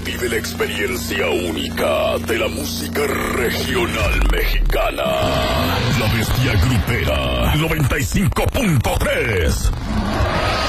Vive la experiencia única de la música regional mexicana. La Bestia Grupera 95.3.